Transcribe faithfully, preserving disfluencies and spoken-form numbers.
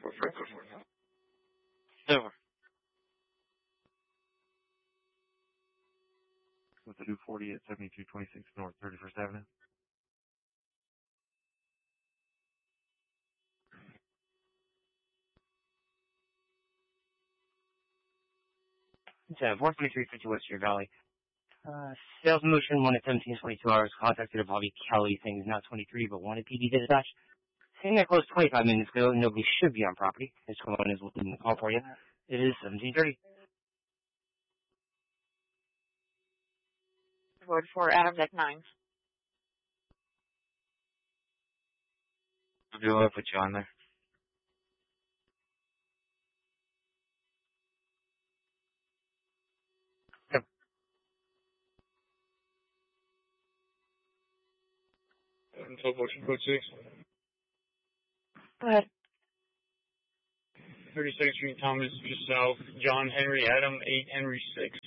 for Franklin. Over. With the two forty at seventy-two twenty-six North thirty-first Avenue. It's uh, four twenty-three fifty West Street Valley. Uh, sales motion, one at seventeen twenty-two hours. Contacted Bobby Kelly, saying he's not twenty-three, but wanted P D dispatch. Saying that closed twenty-five minutes ago, nobody should be on property. This one is looking to call for you. It is seventeen thirty. Word for Adam Deck nine. I'll do it, put you on there. Yep. Until motion code six. Go ahead. thirty-second Street, Thomas, just south. John Henry Adam, eight Henry six.